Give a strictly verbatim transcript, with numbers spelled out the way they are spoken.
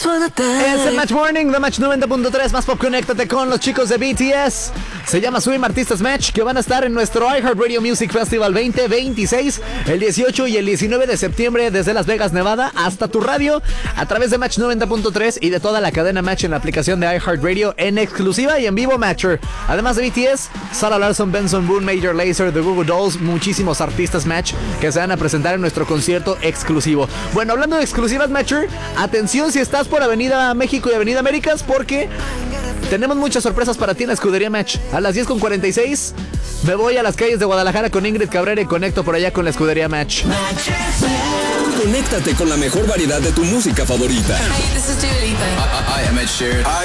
Es el Match Morning de Match noventa punto tres. Más pop, conéctate con los chicos de B T S. Se llama Swim Artistas Match, que van a estar en nuestro iHeartRadio Music Festival veinte veintiséis, el dieciocho y el diecinueve de septiembre, desde Las Vegas, Nevada, hasta tu radio, a través de Match noventa punto tres y de toda la cadena Match en la aplicación de iHeartRadio, en exclusiva y en vivo Matcher. Además de B T S, Sarah Larson, Benson Boone, Major Lazer, The Goo Goo Dolls, muchísimos artistas Match que se van a presentar en nuestro concierto exclusivo. Bueno, hablando de exclusivas Matcher, atención si estás por Avenida México y Avenida Américas, porque tenemos muchas sorpresas para ti en la Escudería Match. A las diez con cuarenta y seis me voy a las calles de Guadalajara con Ingrid Cabrera y conecto por allá con la Escudería Match. Conéctate con la mejor variedad de tu música favorita. Hey, this is Dua Lipa. I, I am Ed Sheeran.